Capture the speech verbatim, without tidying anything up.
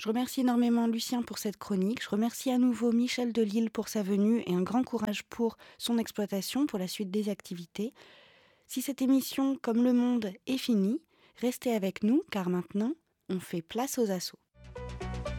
Je remercie énormément Lucien pour cette chronique. Je remercie à nouveau Michel Delisle pour sa venue et un grand courage pour son exploitation, pour la suite des activités. Si cette émission, comme le monde, est finie, restez avec nous car maintenant, on fait place aux assauts.